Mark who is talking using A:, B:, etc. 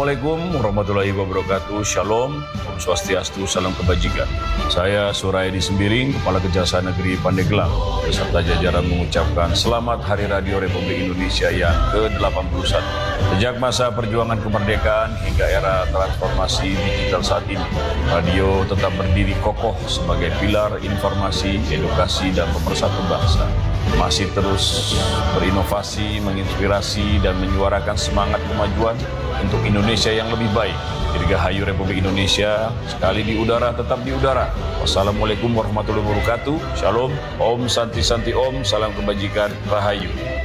A: Assalamualaikum warahmatullahi wabarakatuh. Shalom, Om Swastiastu, salam kebajikan. Saya Surayadi Sembiring, Kepala Kejaksaan Negeri Pandeglang, beserta jajaran mengucapkan selamat Hari Radio Republik Indonesia yang ke-81. Sejak masa perjuangan kemerdekaan hingga era transformasi digital saat ini, radio tetap berdiri kokoh sebagai pilar informasi, edukasi, dan pemersatu bangsa. Masih terus berinovasi, menginspirasi, dan menyuarakan semangat kemajuan untuk Indonesia yang lebih baik. Dirgahayu Republik Indonesia, sekali di udara tetap di udara. Wassalamualaikum warahmatullahi wabarakatuh. Shalom, Om Santi Santi Om, salam kebajikan, Rahayu.